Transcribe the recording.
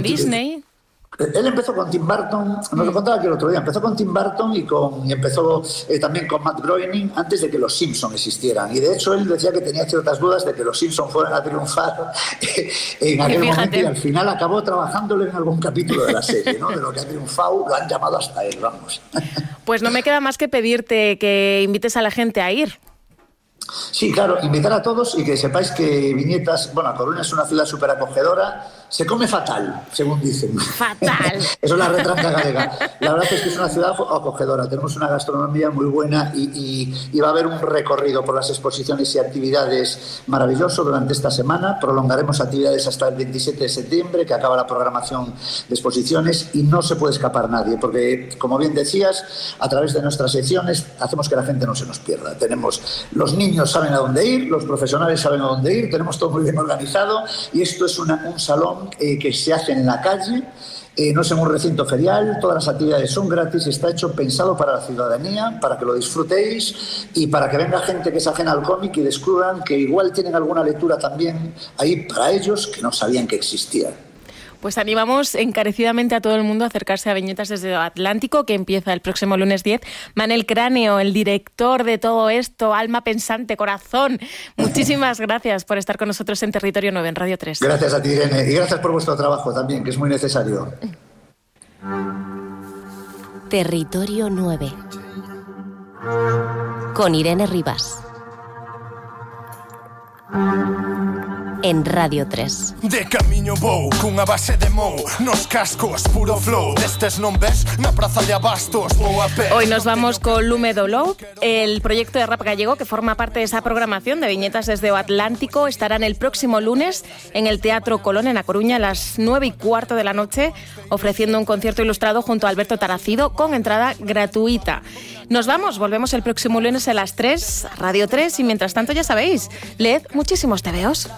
Disney. Él empezó con Tim Burton, nos lo contaba aquí el otro día, empezó con Tim Burton y empezó también con Matt Groening antes de que los Simpsons existieran. Y de hecho él decía que tenía ciertas dudas de que los Simpsons fueran a triunfar en aquel momento, y al final acabó trabajándole en algún capítulo de la serie, ¿no? De lo que ha triunfado, lo han llamado hasta él, vamos. Pues no me queda más que pedirte que invites a la gente a ir. Sí, claro, invitar a todos y que sepáis que Viñetas, bueno, A Coruña es una ciudad súper acogedora, se come fatal, según dicen. Fatal. Eso es la retranca galega. La verdad es que es una ciudad acogedora, tenemos una gastronomía muy buena y va a haber un recorrido por las exposiciones y actividades maravilloso durante esta semana. Prolongaremos actividades hasta el 27 de septiembre, que acaba la programación de exposiciones, y no se puede escapar nadie, porque, como bien decías, a través de nuestras secciones hacemos que la gente no se nos pierda. Tenemos los niños saben a dónde ir, los profesionales saben a dónde ir, tenemos todo muy bien organizado, y esto es un salón que se hace en la calle, no es en un recinto ferial, todas las actividades son gratis, está hecho pensado para la ciudadanía, para que lo disfrutéis y para que venga gente que es ajena al cómic y descubran que igual tienen alguna lectura también ahí para ellos que no sabían que existía. Pues animamos encarecidamente a todo el mundo a acercarse a Viñetas desde lo Atlántico, que empieza el próximo lunes 10. Manel Cráneo, el director de todo esto, alma pensante, corazón, muchísimas gracias por estar con nosotros en Territorio 9, en Radio 3. Gracias a ti, Irene, y gracias por vuestro trabajo también, que es muy necesario. Territorio 9, con Irene Rivas. En Radio 3. De camiño vou, cunha base de mou, nos cascos, puro flow, destes non ves, na praza de Abastos, vou a pé. Hoy nos vamos con Lume Dolou, el proyecto de rap gallego que forma parte de esa programación de Viñetas desde o Atlántico. Estarán el próximo lunes en el Teatro Colón, en A Coruña, a las 9:15 de la noche, ofreciendo un concierto ilustrado junto a Alberto Taracido, con entrada gratuita. Nos vamos, volvemos el próximo lunes a las 3, Radio 3, y mientras tanto ya sabéis, leed muchísimos tebeos.